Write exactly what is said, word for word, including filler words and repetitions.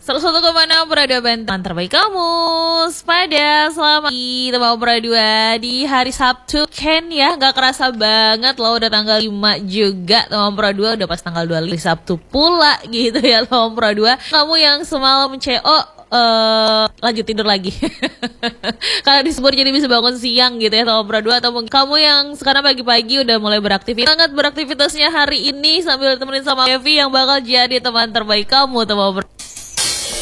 seratus satu koma enam Radio Bentang terbaik kamu. Pada selamat pagi teman Pradua di hari Sabtu. Ken ya, gak kerasa banget loh udah tanggal lima juga teman Pradua. Udah pas tanggal dua puluh lima Sabtu pula gitu ya teman Pradua. Kamu yang semalam C O Uh, lanjut tidur lagi karena disebut jadi bisa bangun siang gitu ya teman Pradua. Atau mungkin kamu yang sekarang pagi-pagi udah mulai beraktivitas sangat beraktivitasnya hari ini sambil ditemenin sama Evi yang bakal jadi teman terbaik kamu teman Pradua.